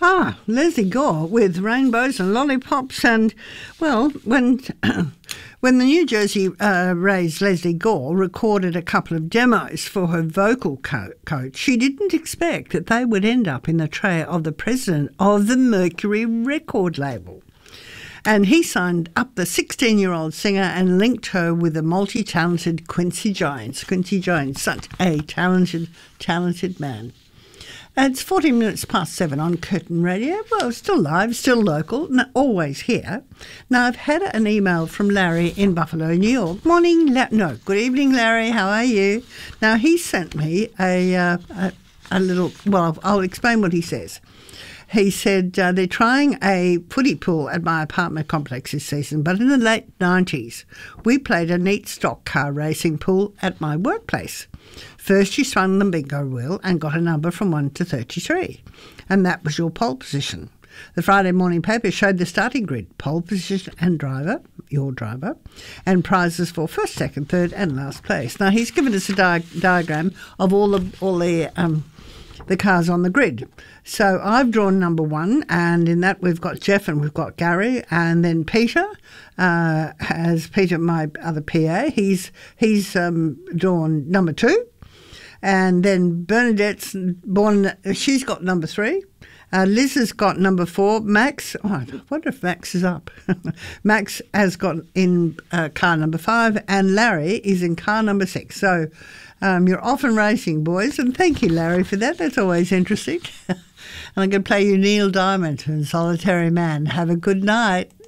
Leslie Gore with Rainbows and Lollipops. And, well, when the New Jersey Rays Leslie Gore recorded a couple of demos for her vocal coach, she didn't expect that they would end up in the tray of the president of the Mercury record label. And he signed up the 16-year-old singer and linked her with the multi-talented Quincy Jones. Quincy Jones, such a talented man. It's 40 minutes past 7 on Curtin Radio. Well, still live, still local, always here. Now, I've had an email from Larry in Buffalo, New York. Good evening, Larry. How are you? Now, he sent me a little, well, I'll explain what he says. He said they're trying a footy pool at my apartment complex this season, but in the late 90s, we played a neat stock car racing pool at my workplace. First, you swung the bingo wheel and got a number from 1 to 33, and that was your pole position. The Friday morning paper showed the starting grid, pole position and driver, your driver, and prizes for first, second, third, and last place. Now, he's given us a diagram of all the cars on the grid. So I've drawn number 1, and in that we've got Jeff and we've got Gary, and then Peter has Peter, my other PA. He's drawn number 2, and then Bernadette's she's got number 3. Liz has got number 4. Max, I wonder if Max is up. Max has got in car number 5, and Larry is in car number 6. So you're off and racing, boys, and thank you, Larry, for that. That's always interesting. And I'm going to play you Neil Diamond and Solitary Man. Have a good night.